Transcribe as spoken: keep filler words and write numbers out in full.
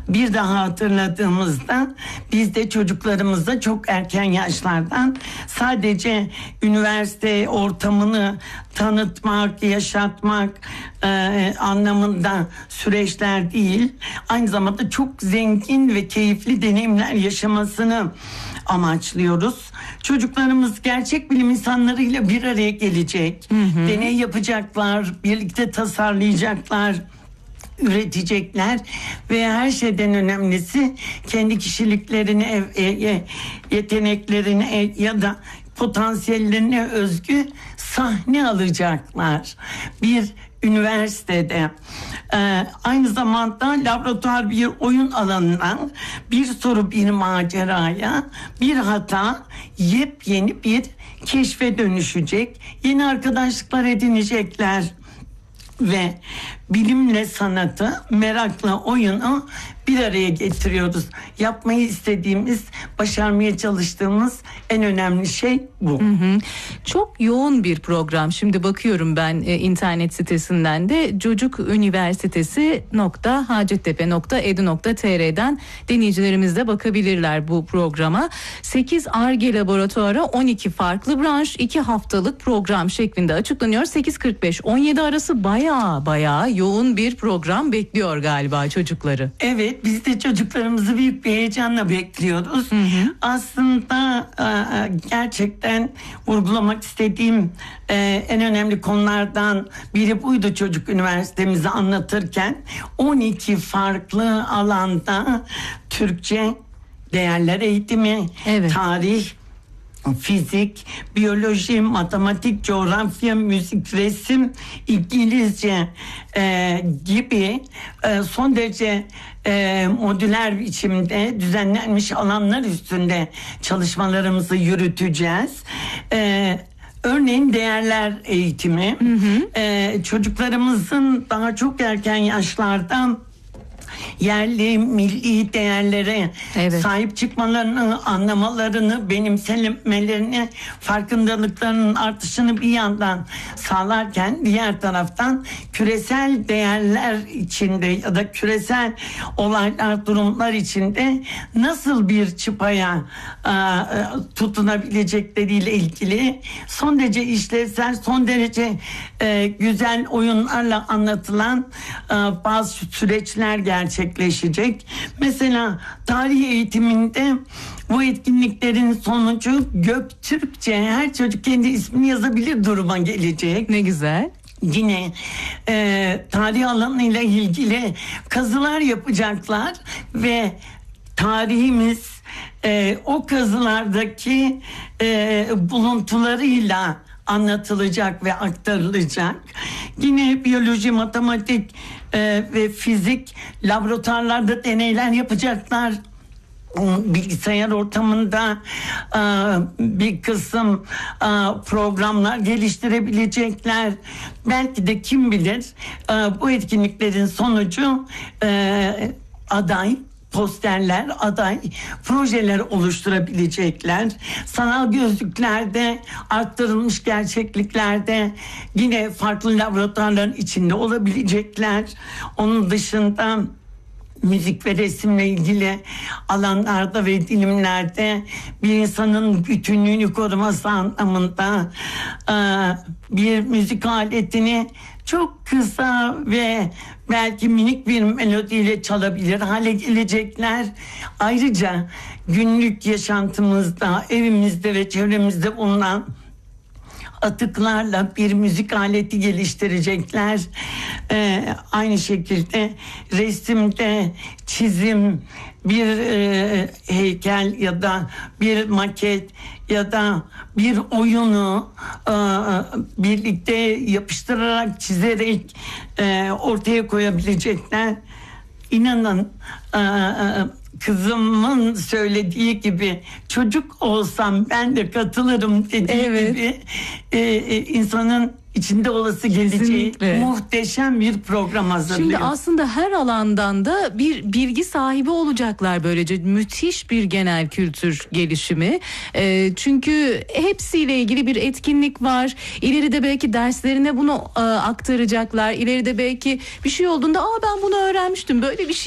bir daha hatırladığımızda biz de çocuklarımıza çok erken yaşlardan sadece üniversite ortamını tanıtmak, yaşatmak e, anlamında süreçler değil, aynı zamanda çok zengin ve keyifli deneyimler yaşamasını amaçlıyoruz. Çocuklarımız gerçek bilim insanlarıyla bir araya gelecek, hı hı. deney yapacaklar, birlikte tasarlayacaklar, üretecekler ve her şeyden önemlisi kendi kişiliklerine, yeteneklerine ya da potansiyellerine özgü sahne alacaklar. Bir üniversitede ee, aynı zamanda laboratuvar bir oyun alanından bir soru bir maceraya, bir hata yepyeni bir keşfe dönüşecek. Yeni arkadaşlıklar edinecekler ve bilimle sanatı, merakla oyunu bir araya getiriyoruz. Yapmayı istediğimiz, başarmaya çalıştığımız en önemli şey bu. Hı hı. Çok yoğun bir program. Şimdi bakıyorum ben e, internet sitesinden de Çocuk Üniversitesi nokta hacettepe nokta edu nokta tr'den dinleyicilerimiz de bakabilirler bu programa. sekiz Ar-Ge laboratuvarı, on iki farklı branş, iki haftalık program şeklinde açıklanıyor. sekiz kırk beş on yedi arası baya baya yoğun bir program bekliyor galiba çocukları. Evet, biz de çocuklarımızı büyük bir heyecanla bekliyoruz. Hı hı. Aslında gerçekten vurgulamak istediğim en önemli konulardan biri buydu çocuk üniversitemizi anlatırken. on iki farklı alanda Türkçe, değerler eğitimi, evet. tarih, fizik, biyoloji, matematik, coğrafya, müzik, resim, İngilizce e, gibi e, son derece e, modüler biçimde düzenlenmiş alanlar üstünde çalışmalarımızı yürüteceğiz. E, Örneğin değerler eğitimi, hı hı. E, çocuklarımızın daha çok erken yaşlarda yerli, milli değerlere evet. sahip çıkmalarını, anlamalarını, benimsemelerini, farkındalıklarının artışını bir yandan sağlarken diğer taraftan küresel değerler içinde ya da küresel olaylar, durumlar içinde nasıl bir çıpaya a, tutunabilecekleriyle ilgili son derece işlevsel, son derece e, güzel oyunlarla anlatılan a, bazı süreçler gerçekleşecek. Mesela tarih eğitiminde bu etkinliklerin sonucu Göktürkçe, her çocuk kendi ismini yazabilir duruma gelecek. Ne güzel. Yine e, tarih alanıyla ilgili kazılar yapacaklar ve tarihimiz e, o kazılardaki e, buluntularıyla anlatılacak ve aktarılacak. Yine biyoloji, matematik e, ve fizik laboratuvarlarda deneyler yapacaklar. Bilgisayar ortamında e, bir kısım e, programlar geliştirebilecekler. Belki de kim bilir e, bu etkinliklerin sonucu e, aday posterler, aday projeler oluşturabilecekler. Sanal gözlüklerde, arttırılmış gerçekliklerde yine farklı laboratuvarların içinde olabilecekler. Onun dışında müzik ve resimle ilgili alanlarda ve dilimlerde bir insanın bütünlüğünü koruması anlamında bir müzik aletini çok kısa ve belki minik bir melodiyle çalabilir hale gelecekler. Ayrıca günlük yaşantımızda, evimizde ve çevremizde bulunan atıklarla bir müzik aleti geliştirecekler. Ee, aynı şekilde resimde çizim, bir e, heykel ya da bir maket ya da bir oyunu e, birlikte yapıştırarak, çizerek e, ortaya koyabilecekler. İnanın e, kızımın söylediği gibi, çocuk olsam ben de katılırım dediği evet. gibi e, e, insanın içinde olası geleceği Kesinlikle. muhteşem bir program hazırlıyor. Şimdi aslında her alandan da bir bilgi sahibi olacaklar, böylece müthiş bir genel kültür gelişimi. E, çünkü hepsiyle ilgili bir etkinlik var. İleride belki derslerine bunu e, aktaracaklar. İleride belki bir şey olduğunda, aa ben bunu öğrenmiştim, böyle bir şey